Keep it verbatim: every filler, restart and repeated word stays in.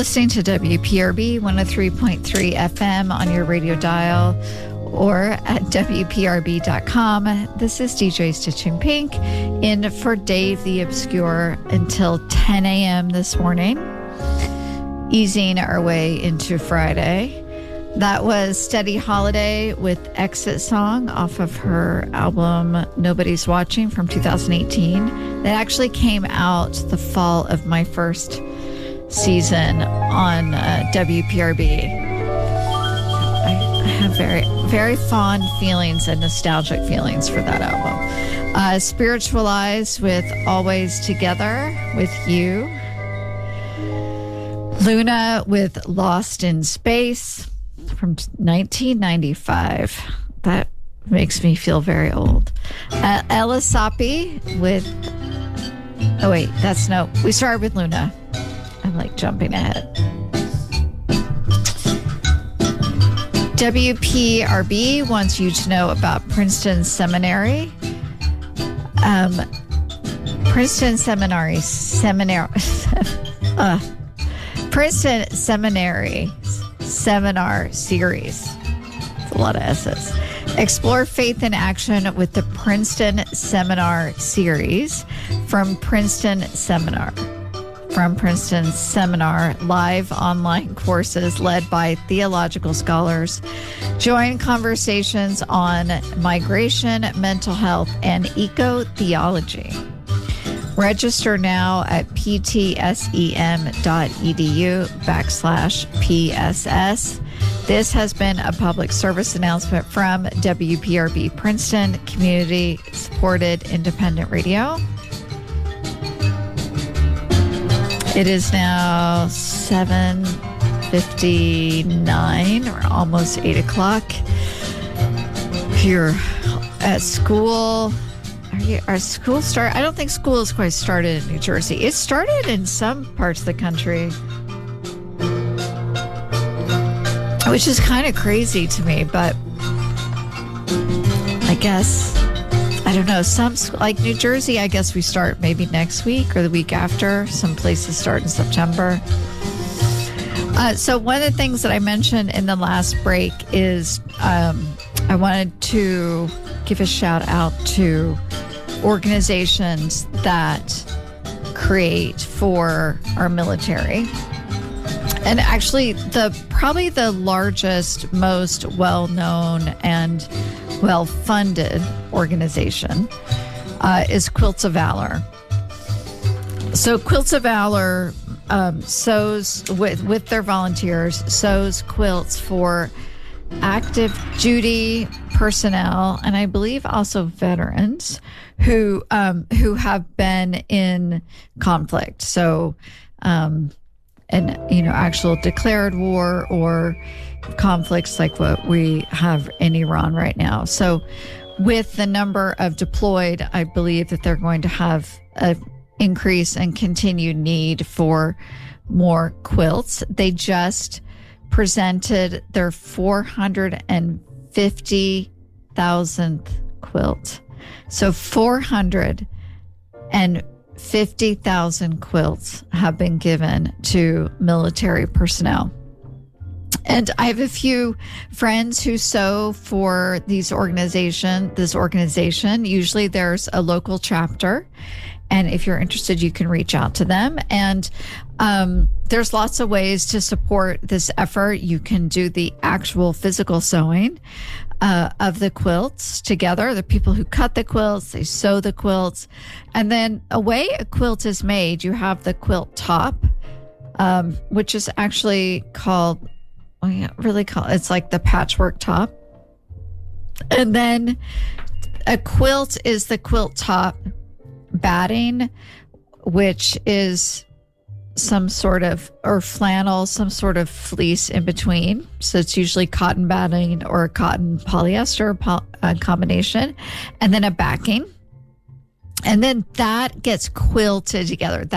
listening to W P R B one oh three point three F M on your radio dial or at W P R B dot com. This is D J Stitching Pink in for Dave the Obscure until ten a.m. this morning, easing our way into Friday. That was Steady Holiday with Exit Song off of her album Nobody's Watching from two thousand eighteen. That actually came out the fall of my first season on uh, W P R B. I, I have very, very fond feelings and nostalgic feelings for that album. Uh, Spiritualized with Always Together with You. Luna with Lost in Space from nineteen ninety-five. That makes me feel very old. Uh, Ella Sapi with... Oh, wait, that's no... We started with Luna. I'm like jumping ahead. W P R B wants you to know about Princeton Seminary. Um, Princeton Seminary, Seminary, uh, Princeton Seminary Seminar Series. It's a lot of S's. Explore faith in action with the Princeton Seminar Series from Princeton Seminar. From Princeton Seminar, live online courses led by theological scholars. Join conversations on migration, mental health, and eco-theology. Register now at ptsem.edu backslash PSS. This has been a public service announcement from W P R B Princeton, community-supported independent radio. It is now seven fifty-nine, or almost eight o'clock. If you're at school, are you, are school start? I don't think school has quite started in New Jersey. It started in some parts of the country, which is kind of crazy to me, but I guess, I don't know, some, like New Jersey, I guess we start maybe next week or the week after. Some places start in September. Uh, so one of the things that I mentioned in the last break is um, I wanted to give a shout out to organizations that create for our military. And actually, the probably the largest, most well-known and well-funded organization uh, is Quilts of Valor. So Quilts of Valor um, sews, with, with their volunteers, sews quilts for active duty personnel, and I believe also veterans who um, who have been in conflict. So, um, and you know, actual declared war or conflicts like what we have in Iran right now. So, with the number of deployed, I believe that they're going to have an increase and continued need for more quilts. They just presented their four hundred fifty thousandth quilt. So four hundred fifty thousand quilts have been given to military personnel. And I have a few friends who sew for these organization, this organization. Usually there's a local chapter. And if you're interested, you can reach out to them. And um, there's lots of ways to support this effort. You can do the actual physical sewing uh, of the quilts together. The people who cut the quilts, they sew the quilts. And then a way a quilt is made, you have the quilt top, um, which is actually called, well, yeah, really called, it's like the patchwork top. And then a quilt is the quilt top batting, which is some sort of, or flannel, some sort of fleece in between. So it's usually cotton batting or cotton polyester po- uh, combination, and then a backing. And then that gets quilted together. That